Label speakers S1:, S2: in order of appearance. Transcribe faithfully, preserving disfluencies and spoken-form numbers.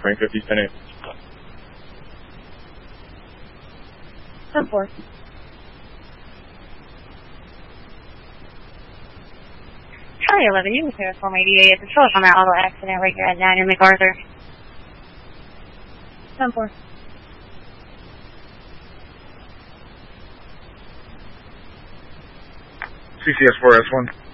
S1: Frank fifty, ten eight.
S2: ten four.
S3: Charlie eleven, you can clear form eighty-eight at the source on that auto accident right here at nine in MacArthur.
S2: ten four.
S1: C C S four S one.